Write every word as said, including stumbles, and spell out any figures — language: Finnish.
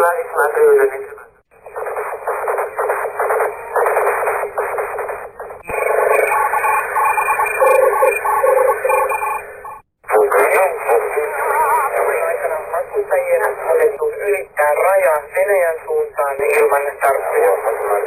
Vladismar Ryynänen. Aikana matkustajien annettu ylittää rajan Venäjän suuntaan ilman tarttuja.